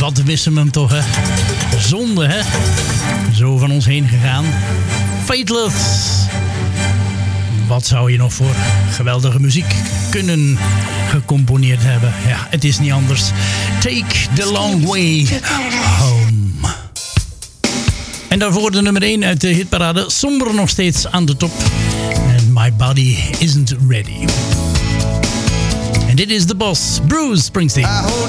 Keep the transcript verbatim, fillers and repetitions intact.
wat missen we hem toch, hè? Zonde, hè? Zo van ons heen gegaan. Faithless. Wat zou je nog voor geweldige muziek kunnen gecomponeerd hebben? Ja, het is niet anders. Take the long way home. En daarvoor de nummer één uit de hitparade. Somber nog steeds aan de top. And my body isn't ready. En dit is de boss, Bruce Springsteen.